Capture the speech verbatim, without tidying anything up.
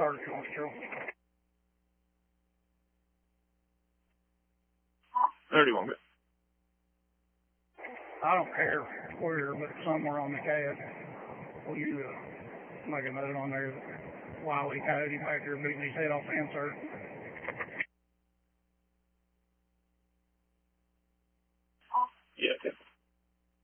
start if you want to. thirty one. I don't care where, but somewhere on the cab, will you uh, make a note on there that Wiley Cody back there beating his head off the insert?